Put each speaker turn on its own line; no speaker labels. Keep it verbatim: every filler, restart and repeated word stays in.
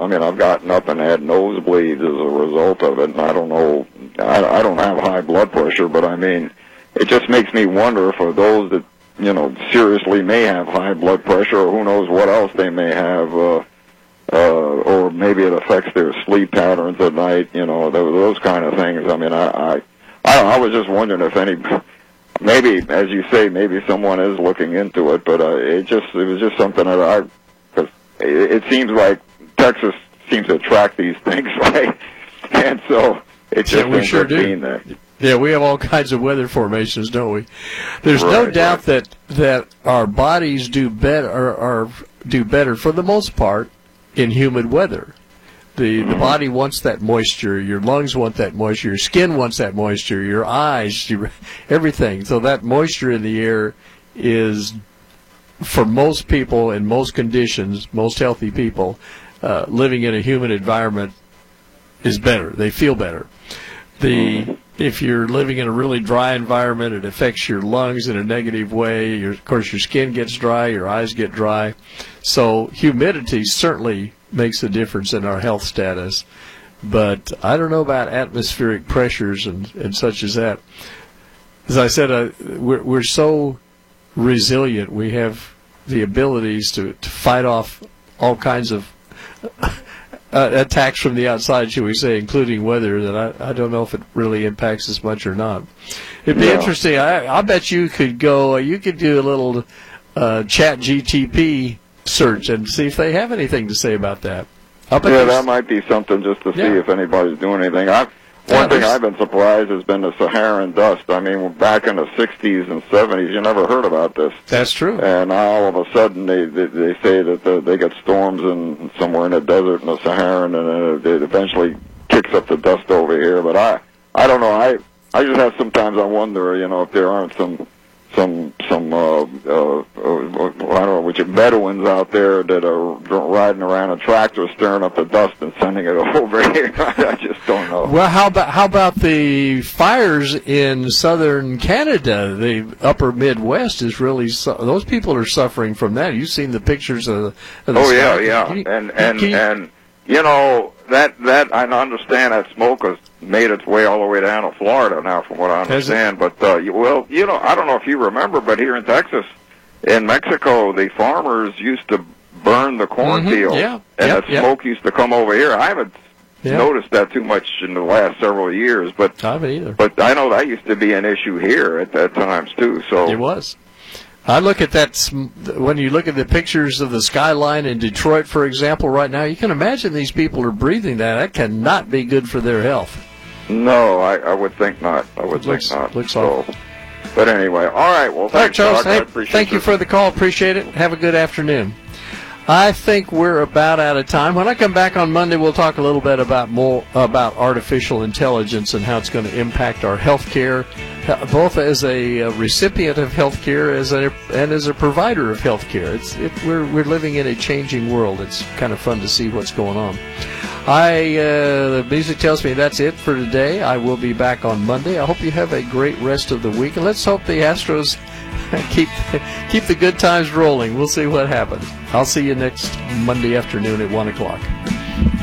I mean, I've gotten up and had nosebleeds as a result of it, and I don't know, I, I don't have high blood pressure, but I mean, it just makes me wonder for those that, you know, seriously may have high blood pressure, or who knows what else they may have, uh, uh, or maybe it affects their sleep patterns at night, you know, those, those kind of things. I mean, I, I, I, I was just wondering if any, maybe, as you say, maybe someone is looking into it, but uh, it just, it was just something that I, because it, it seems like Texas seems to attract these things, right? And so it just
yeah, we sure do.
That.
Yeah, we have all kinds of weather formations, don't we? There's
right,
no doubt
right.
that that our bodies do better, or, or do better for the most part in humid weather. The the body wants that moisture. Your lungs want that moisture. Your skin wants that moisture. Your eyes, your, everything. So that moisture in the air is, for most people in most conditions, most healthy people, uh, living in a humid environment is better. They feel better. The if you're living in a really dry environment, it affects your lungs in a negative way. Your, of course, your skin gets dry. Your eyes get dry. So humidity certainly makes a difference in our health status, but I don't know about atmospheric pressures and, and such as that. As I said, uh, we're, we're so resilient. We have the abilities to, to fight off all kinds of uh, attacks from the outside, shall we say, including weather, that I, I don't know if it really impacts us much or not. It'd be
yeah.
interesting. I, I bet you could go, you could do a little uh, chat G T P search and see if they have anything to say about that.
Yeah, that might be something just to see
yeah.
if anybody's doing anything. I, one
yeah,
thing I've been surprised has been the Saharan dust. I mean, back in the sixties and seventies, you never heard about this.
That's true.
And now all of a sudden they they, they say that the, they get storms in somewhere in the desert in the Saharan, and uh, it eventually kicks up the dust over here. But I I don't know. I I just have sometimes I wonder, you know, if there aren't some. some some uh, uh, uh, I don't know, which are Bedouins out there that are riding around a tractor stirring up the dust and sending it over here. I just don't know.
Well, how about how about the fires in southern Canada? The upper Midwest is really su- those people are suffering from that. You've seen the pictures of, of the
oh
sky.
yeah, yeah,
you,
and and
you,
and you know that that I understand that smoke has made its way all the way down to Florida now, from what I understand. But uh, you, well, you know, I don't know if you remember, but here in Texas, in Mexico, the farmers used to burn the cornfield,
mm-hmm. yeah.
and
yep,
the
yep.
smoke used to come over here. I haven't yep. noticed that too much in the last several years, but
I haven't either.
But I know that used to be an issue here at that times too. So
it was. I look at that, when you look at the pictures of the skyline in Detroit, for example, right now, you can imagine these people are breathing that. That cannot be good for their health.
No, I, I would think not. I would
looks,
think not.
Looks
so,
awful.
But anyway, all right. Well,
all
thanks,
right, Charles.
Doc.
Hey,
I
thank you
this.
for the call. Appreciate it. Have a good afternoon. I think we're about out of time. When I come back on Monday, we'll talk a little bit about more about artificial intelligence and how it's going to impact our health care, both as a recipient of health care as a, and as a provider of health care. It's, it, we're, we're living in a changing world. It's kind of fun to see what's going on. I uh, the music tells me that's it for today. I will be back on Monday. I hope you have a great rest of the week, and let's hope the Astros keep keep the good times rolling. We'll see what happens. I'll see you next Monday afternoon at one o'clock.